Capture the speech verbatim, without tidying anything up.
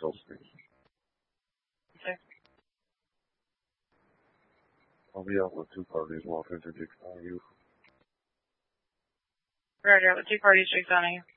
tells me. Okay. I'll be out with two parties walking to Dick Donahue. Roger, with two parties, Dick Donahue.